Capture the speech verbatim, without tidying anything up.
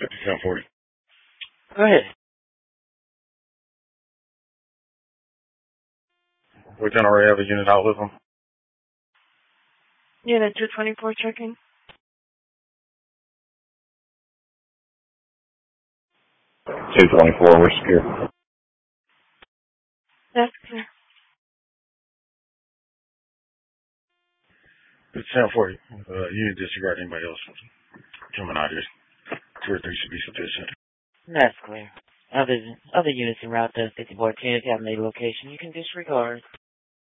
ten forty. Go ahead. We don't already have a unit out with them. Unit two twenty-four checking. two twenty-four, we're secure. That's clear. It's ten forty. Uh, you need to disregard anybody else coming out here. Two or three should be sufficient. That's clear. Other other units en route to fifty-four ten, if you have a location, you can disregard.